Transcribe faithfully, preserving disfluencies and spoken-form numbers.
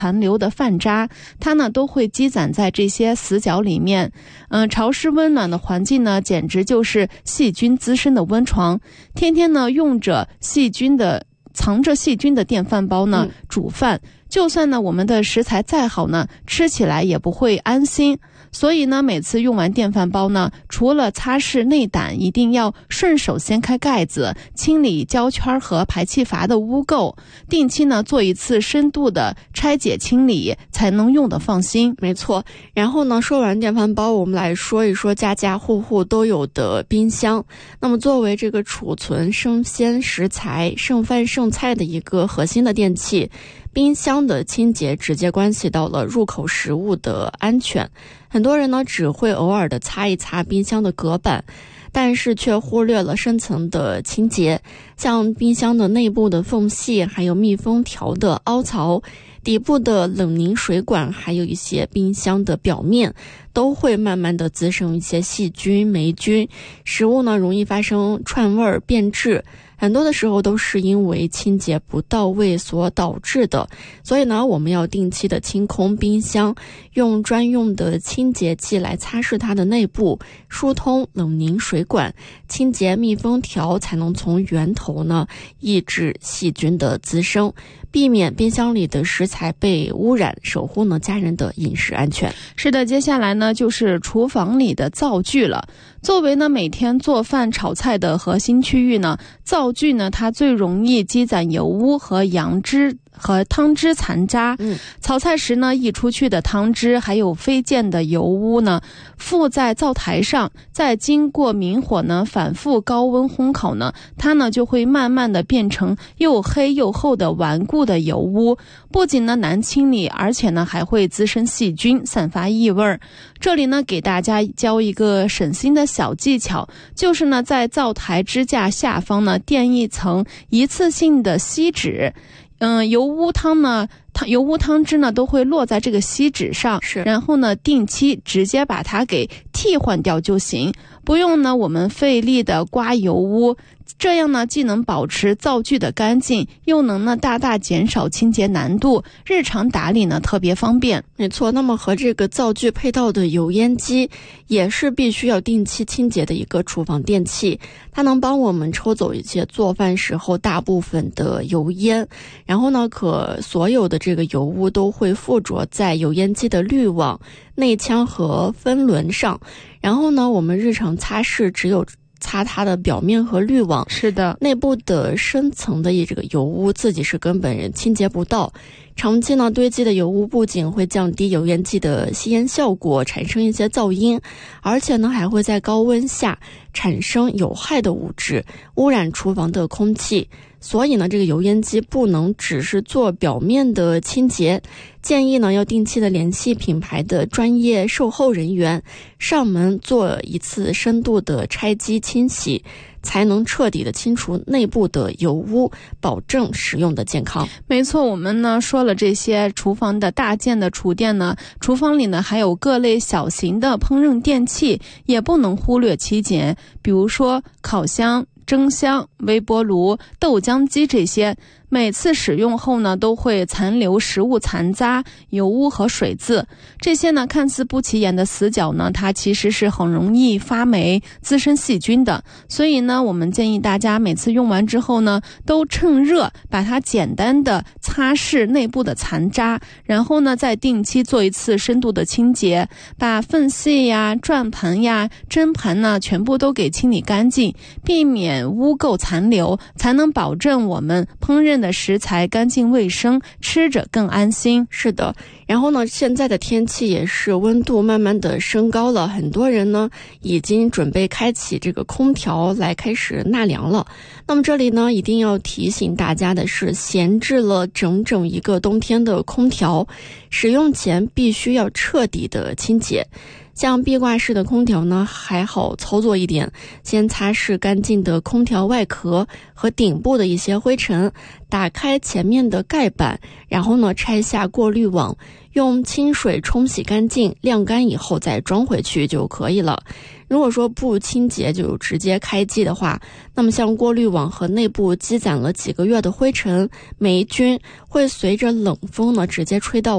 残留的饭渣，它呢都会积攒在这些死角里面。嗯、呃，潮湿温暖的环境呢，简直就是细菌滋生的温床。天天呢用着细菌的藏着细菌的电饭煲呢、嗯、煮饭，就算呢我们的食材再好呢，吃起来也不会安心。所以呢，每次用完电饭煲呢，除了擦拭内胆，一定要顺手掀开盖子，清理胶圈和排气阀的污垢，定期呢做一次深度的拆解清理，才能用得放心。 没错。然后呢，说完电饭煲，我们来说一说家家户户都有的冰箱。那么作为这个储存生鲜食材、剩饭剩菜的一个核心的电器，冰箱的清洁直接关系到了入口食物的安全。很多人呢只会偶尔的擦一擦冰箱的隔板，但是却忽略了深层的清洁，像冰箱的内部的缝隙，还有密封条的凹槽，底部的冷凝水管，还有一些冰箱的表面，都会慢慢的滋生一些细菌、霉菌，食物呢容易发生串味儿、变质。很多的时候都是因为清洁不到位所导致的，所以呢，我们要定期的清空冰箱，用专用的清洁剂来擦拭它的内部，疏通冷凝水管，清洁密封条，才能从源头呢抑制细菌的滋生，避免冰箱里的食材被污染，守护呢家人的饮食安全。 是的，接下来呢就是厨房里的灶具了。作为呢每天做饭炒菜的核心区域呢，灶具呢它最容易积攒油污和羊脂和汤汁残渣。 嗯， 炒菜时呢溢出去的汤汁还有飞溅的油污呢，附在灶台上，再经过明火呢反复高温烘烤呢，它呢就会慢慢的变成又黑又厚的顽固的油污，不仅呢难清理，而且呢还会滋生细菌，散发异味。这里呢给大家教一个省心的小技巧，就是呢在灶台支架下方呢垫一层一次性的锡纸。嗯，油污汤呢，汤油污汤汁呢都会落在这个锡纸上， 是， 然后呢定期直接把它给替换掉就行，不用呢我们费力的刮油污。这样呢既能保持灶具的干净，又能呢大大减少清洁难度，日常打理呢特别方便。 没错，那么和这个灶具配套的油烟机也是必须要定期清洁的一个厨房电器，它能帮我们抽走一些做饭时候大部分的油烟，然后呢可所有的这个油污都会附着在油烟机的滤网、内腔和分轮上，然后呢我们日常擦拭只有擦它的表面和滤网， 是的， 内部的深层的这个油污自己是根本人清洁不到。长期呢堆积的油污不仅会降低油烟机的吸烟效果，产生一些噪音，而且呢还会在高温下产生有害的物质，污染厨房的空气。所以呢这个油烟机不能只是做表面的清洁，建议呢要定期的联系品牌的专业售后人员上门做一次深度的拆机清洗，才能彻底的清除内部的油污，保证食用的健康。 没错，我们呢说了这些厨房的大件的厨电呢，厨房里呢还有各类小型的烹饪电器，也不能忽略其节，比如说烤箱、蒸箱、微波炉、豆浆机这些，每次使用后呢都会残留食物残渣、油污和水渍。这些呢看似不起眼的死角呢，它其实是很容易发霉、滋生细菌的。所以呢我们建议大家每次用完之后呢，都趁热把它简单的擦拭内部的残渣，然后呢再定期做一次深度的清洁，把缝隙呀、转盘呀、砧盘呢全部都给清理干净，避免污垢残留，才能保证我们烹饪的食材干净卫生，吃着更安心。 是的，然后呢现在的天气也是温度慢慢的升高了，很多人呢已经准备开启这个空调来开始纳凉了。那么这里呢一定要提醒大家的是，闲置了整整一个冬天的空调，使用前必须要彻底的清洁。像壁挂式的空调呢还好操作一点，先擦拭干净的空调外壳和顶部的一些灰尘，打开前面的盖板，然后呢拆下过滤网，用清水冲洗干净，晾干以后再装回去就可以了。如果说不清洁就直接开机的话，那么像过滤网和内部积攒了几个月的灰尘、霉菌，会随着冷风呢直接吹到